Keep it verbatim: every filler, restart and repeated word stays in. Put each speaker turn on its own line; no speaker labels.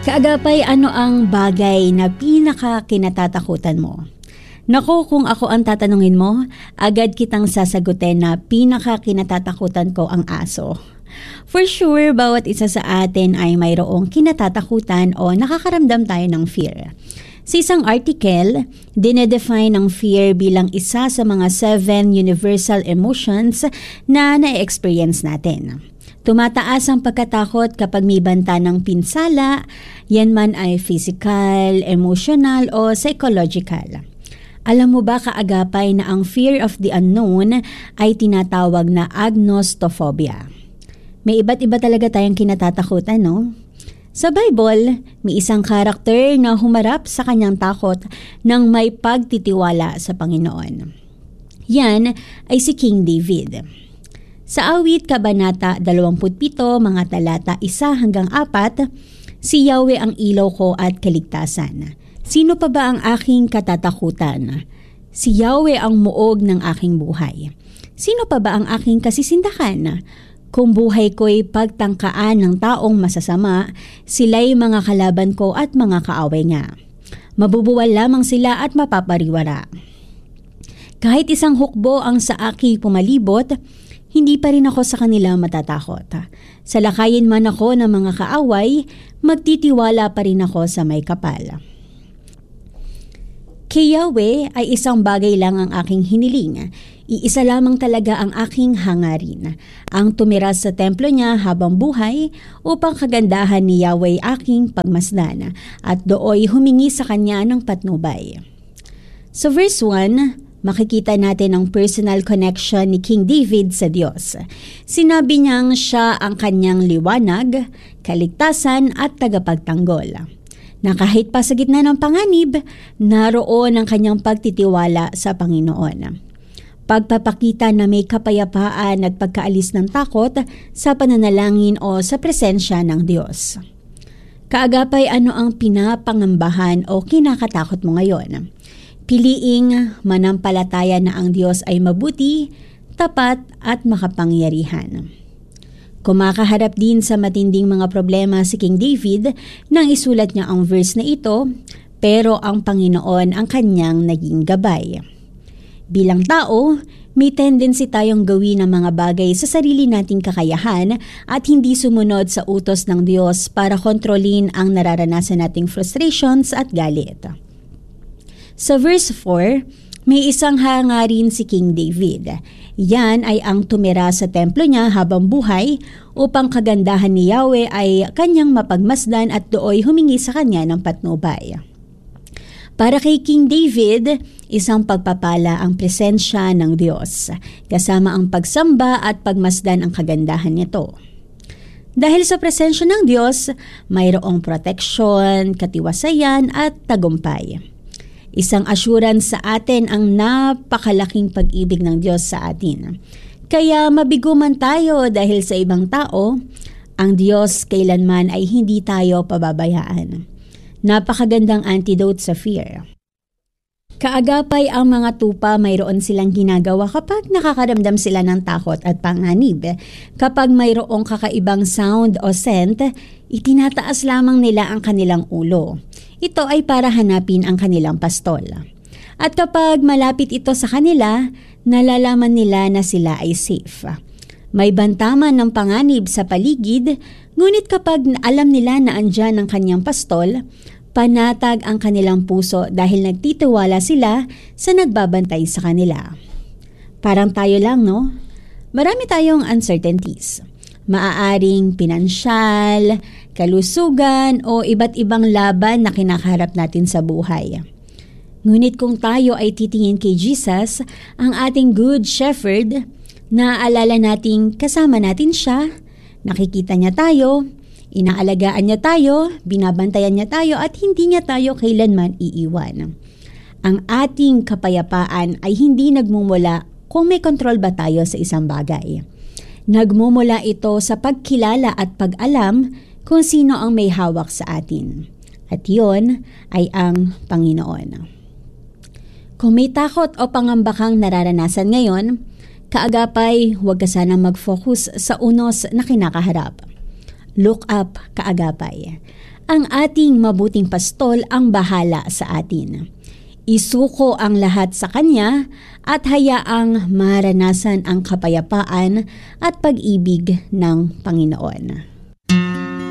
Kaagapay, ano ang bagay na pinaka kinatatakutan mo? Naku, kung ako ang tatanungin mo, agad kitang sasagutin na pinaka kinatatakutan ko ang aso. For sure, bawat isa sa atin ay mayroong kinatatakutan o nakakaramdam tayo ng fear. Sa isang article, dinedefine ang fear bilang isa sa mga seven universal emotions na na-experience natin. Tumataas ang pagkatakot kapag may banta ng pinsala, yan man ay physical, emotional o psychological. Alam mo ba, kaagapay, na ang fear of the unknown ay tinatawag na agnostophobia? May iba't iba talaga tayong kinatatakutan, no? Sa Bible, may isang karakter na humarap sa kanyang takot nang may pagtitiwala sa Panginoon. Yan ay si King David. Sa Awit Kabanata dalawampu't pito, mga talata isa hanggang apat, si Yahweh ang ilaw ko at kaligtasan. Sino pa ba ang aking katatakutan? Si Yahweh ang muog ng aking buhay. Sino pa ba ang aking kasisindahan? Kung buhay ko'y pagtangkaan ng taong masasama, sila'y mga kalaban ko at mga kaaway nga. Mabubuwal lamang sila at mapapariwara. Kahit isang hukbo ang sa aki pumalibot, hindi pa rin ako sa kanila matatakot. Salakayin man ako ng mga kaaway, magtitiwala pa rin ako sa may kapal. Kay Yahweh ay isang bagay lang ang aking hiniling. Iisa lamang talaga ang aking hangarin, ang tumira sa templo niya habang buhay upang kagandahan ni Yahweh aking pagmasdan at dooy humingi sa kanya ng patnubay. Sa verse one, makikita natin ang personal connection ni King David sa Diyos. Sinabi niyang siya ang kanyang liwanag, kaligtasan at tagapagtanggol. Na kahit pa sa gitna ng panganib, naroon ang kanyang pagtitiwala sa Panginoon. Pagpapakita na may kapayapaan at pagkaalis ng takot sa pananalangin o sa presensya ng Diyos. Kaagapay, ano ang pinapangambahan o kinakatakot mo ngayon? Piliing manampalataya na ang Diyos ay mabuti, tapat at makapangyarihan. Kumakaharap din sa matinding mga problema si King David nang isulat niya ang verse na ito, pero ang Panginoon ang kanyang naging gabay. Bilang tao, may tendency tayong gawin ang mga bagay sa sarili nating kakayahan at hindi sumunod sa utos ng Diyos para kontrolin ang nararanasan nating frustrations at galit. Sa verse four, may isang hangarin si King David. Yan ay ang tumira sa templo niya habang buhay upang kagandahan ni Yahweh ay kanyang mapagmasdan at dooy humingi sa kanya ng patnubay. Para kay King David, isang pagpapala ang presensya ng Diyos, kasama ang pagsamba at pagmasdan ang kagandahan nito. Dahil sa presensya ng Diyos, mayroong proteksyon, katiwasayan at tagumpay. Isang assurance sa atin ang napakalaking pag-ibig ng Diyos sa atin. Kaya mabigo man tayo dahil sa ibang tao, ang Diyos kailanman ay hindi tayo pababayaan. Napakagandang antidote sa fear. Kaagapay, ang mga tupa mayroon silang ginagawa kapag nakakaramdam sila ng takot at panganib. Kapag mayroong kakaibang sound o scent, itinataas lamang nila ang kanilang ulo. Ito ay para hanapin ang kanilang pastol. At kapag malapit ito sa kanila, nalalaman nila na sila ay safe. May bantaman ng panganib sa paligid, ngunit kapag alam nila na andyan ang kanyang pastol, panatag ang kanilang puso dahil nagtitiwala sila sa nagbabantay sa kanila. Parang tayo lang, no? Marami tayong uncertainties. Maaaring pinansyal, kalusugan o iba't ibang laban na kinakaharap natin sa buhay. Ngunit kung tayo ay titingin kay Jesus, ang ating Good Shepherd, naaalala nating kasama natin siya, nakikita niya tayo, inaalagaan niya tayo, binabantayan niya tayo at hindi niya tayo kailanman iiwan. Ang ating kapayapaan ay hindi nagmumula kung may kontrol ba tayo sa isang bagay. Nagmumula ito sa pagkilala at pag-alam kung sino ang may hawak sa atin. At yon ay ang Panginoon. Kung may takot o pangamba kang nararanasan ngayon, kaagapay, huwag ka sanang mag-focus sa unos na kinakaharap. Look up, kaagapay. Ang ating mabuting pastol ang bahala sa atin. Isuko ang lahat sa Kanya at hayaang maranasan ang kapayapaan at pag-ibig ng Panginoon.